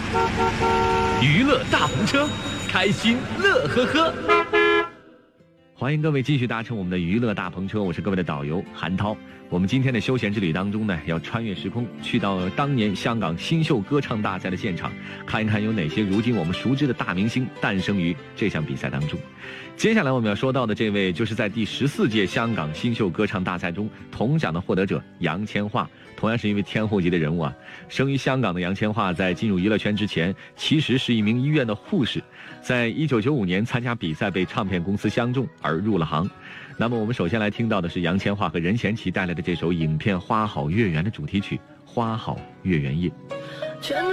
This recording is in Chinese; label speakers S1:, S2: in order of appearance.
S1: 娱乐大篷车，开心乐呵呵。欢迎各位继续搭乘我们的娱乐大篷车，我是各位的导游韩涛。我们今天的休闲之旅当中呢，要穿越时空，去到当年香港新秀歌唱大赛的现场，看一看有哪些如今我们熟知的大明星诞生于这项比赛当中。接下来我们要说到的这位，就是在第14届香港新秀歌唱大赛中铜奖的获得者杨千嬅，同样是一位天后级的人物啊。生于香港的杨千嬅在进入娱乐圈之前，其实是一名医院的护士，在1995年参加比赛被唱片公司相中而入了行。那么我们首先来听到的是杨千嬅和任贤齐带来的这首影片《花好月圆》的主题曲《花好月圆夜》。